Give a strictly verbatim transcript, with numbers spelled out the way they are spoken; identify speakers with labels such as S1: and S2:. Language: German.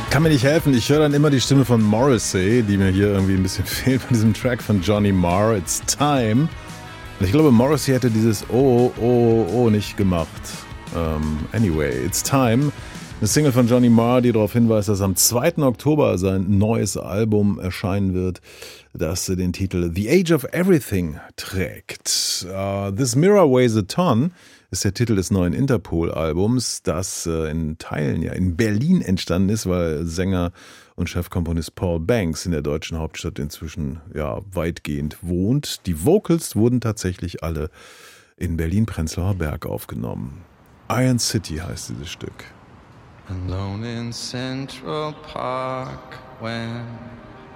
S1: Kann mir nicht helfen, ich höre dann immer die Stimme von Morrissey, die mir hier irgendwie ein bisschen fehlt bei diesem Track von Johnny Marr, It's Time. Und ich glaube, Morrissey hätte dieses Oh, oh, oh nicht gemacht. Um, anyway, It's Time. Eine Single von Johnny Marr, die darauf hinweist, dass am zweiten Oktober sein neues Album erscheinen wird, das den Titel The Age of Everything trägt. Uh, This Mirror Weighs a Ton ist der Titel des neuen Interpol-Albums, das äh, in Teilen ja in Berlin entstanden ist, weil Sänger und Chefkomponist Paul Banks in der deutschen Hauptstadt inzwischen ja weitgehend wohnt. Die Vocals wurden tatsächlich alle in Berlin-Prenzlauer Berg aufgenommen. Iron City heißt dieses Stück.
S2: Alone in Central Park when